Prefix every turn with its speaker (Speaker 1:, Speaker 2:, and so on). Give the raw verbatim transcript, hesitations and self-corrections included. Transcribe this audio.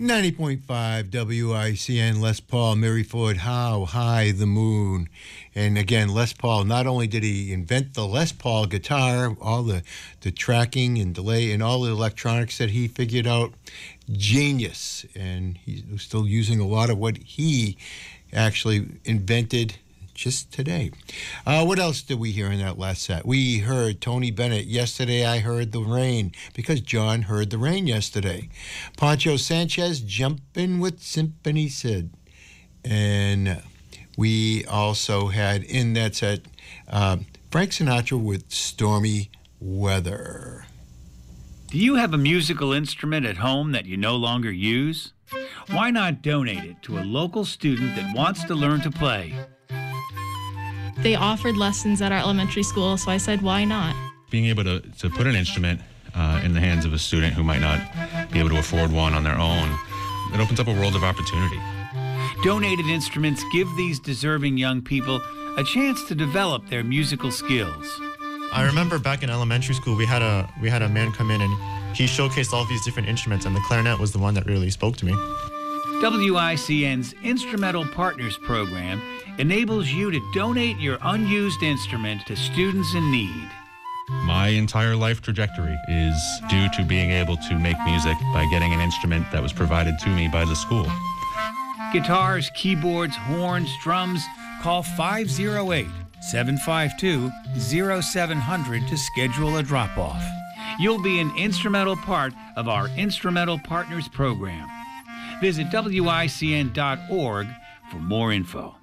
Speaker 1: ninety point five W I C N, Les Paul, Mary Ford, How High the Moon. And again, Les Paul, not only did he invent the Les Paul guitar, all the, the tracking and delay and all the electronics that he figured out, genius. And he's still using a lot of what he actually invented just today. Uh, what else did we hear in that last set? We heard Tony Bennett. Yesterday I heard the rain, because John heard the rain yesterday. Pancho Sanchez, Jumpin' with Symphony Sid. And we also had in that set uh, Frank Sinatra with Stormy Weather.
Speaker 2: Do you have a musical instrument at home that you no longer use? Why not donate it to a local student that wants to learn to play?
Speaker 3: They offered lessons at our elementary school, so I said, why not?
Speaker 4: Being able to, to put an instrument uh, in the hands of a student who might not be able to afford one on their own, it opens up a world of opportunity.
Speaker 2: Donated instruments give these deserving young people a chance to develop their musical skills.
Speaker 5: I remember back in elementary school, we had a we had a man come in and he showcased all these different instruments, and the clarinet was the one that really spoke to me.
Speaker 2: W I C N's Instrumental Partners Program enables you to donate your unused instrument to students in need.
Speaker 4: My entire life trajectory is due to being able to make music by getting an instrument that was provided to me by the school.
Speaker 2: Guitars, keyboards, horns, drums, call five oh eight, seven five two, oh seven hundred to schedule a drop-off. You'll be an instrumental part of our Instrumental Partners Program. Visit W I C N dot org for more info.